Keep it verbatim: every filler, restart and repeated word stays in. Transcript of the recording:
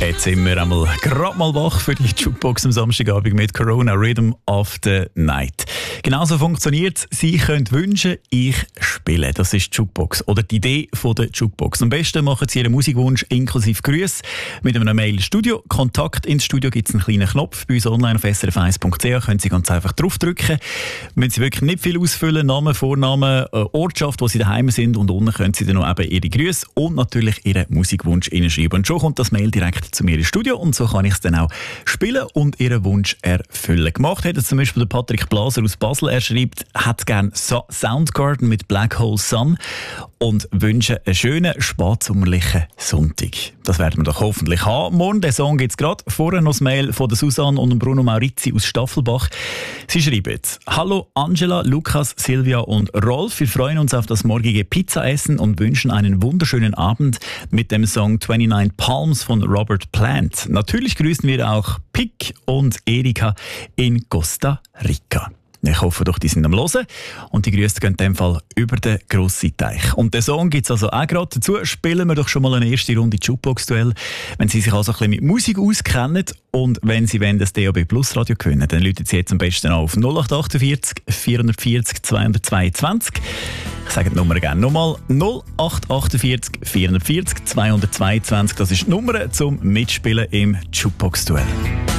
Jetzt sind wir einmal gerade mal wach für die Jukebox am Samstagabend mit Corona Rhythm of the Night. Genauso funktioniert es. Sie können wünschen, ich spiele. Das ist die Jukebox oder die Idee von der Jukebox. Am besten machen Sie Ihren Musikwunsch inklusive Grüße mit einem Mail ins Studio. Kontakt ins Studio gibt es einen kleinen Knopf. Bei uns online auf s r f eins punkt c h können Sie ganz einfach draufdrücken. Müssen Sie wirklich nicht viel ausfüllen. Namen, Vornamen, Ortschaft, wo Sie daheim sind. Und unten können Sie dann noch eben Ihre Grüße und natürlich Ihren Musikwunsch hineinschreiben. Und schon kommt das Mail direkt zu mir ins Studio und so kann ich es dann auch spielen und Ihren Wunsch erfüllen. Gemacht hat es zum Beispiel der Patrick Blaser aus Basel. Er schreibt, hat gerne so- Soundgarden mit Black Hole Sun und wünsche einen schönen, spätsommerlichen Sonntag. Das werden wir doch hoffentlich haben. Morgen, den Song gibt es gerade. Vorher noch das Mail von der Susanne und Bruno Maurizi aus Staffelbach. Sie schreiben, hallo Angela, Lukas, Silvia und Rolf. Wir freuen uns auf das morgige Pizzaessen und wünschen einen wunderschönen Abend mit dem Song neunundzwanzig Palms von Robert Plant. Natürlich grüßen wir auch Pick und Erika in Costa Rica. Ich hoffe doch, die sind am Hören. Und die Grüße gehen in dem Fall über den grossen Teich. Und den Song gibt es also auch gerade. Dazu spielen wir doch schon mal eine erste Runde Jukebox-Duell. Wenn Sie sich also ein bisschen mit Musik auskennen und wenn Sie wollen, das D A B Plus Radio gewinnen, dann läuten Sie jetzt am besten auf null acht achtundvierzig vierhundertvierzig zweihundertzweiundzwanzig. Ich sage die Nummer gerne nochmal. null acht achtundvierzig vierhundertvierzig zweihundertzweiundzwanzig. Das ist die Nummer zum Mitspielen im Jukebox-Duell.